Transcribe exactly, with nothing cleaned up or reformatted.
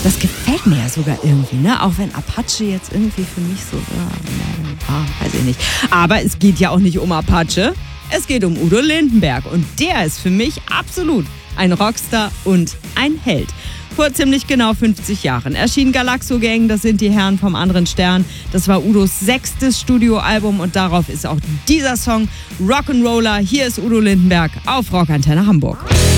Das gefällt mir ja sogar irgendwie, ne? Auch wenn Apache jetzt irgendwie für mich so, ja, ja, weiß ich nicht. Aber es geht ja auch nicht um Apache. Es geht um Udo Lindenberg. Und der ist für mich absolut ein Rockstar und ein Held. Vor ziemlich genau fünfzig Jahren erschien Galaxo Gang, das sind die Herren vom anderen Stern. Das war Udos sechstes Studioalbum und darauf ist auch dieser Song Rock'n'Roller. Hier ist Udo Lindenberg auf Rockantenne Hamburg.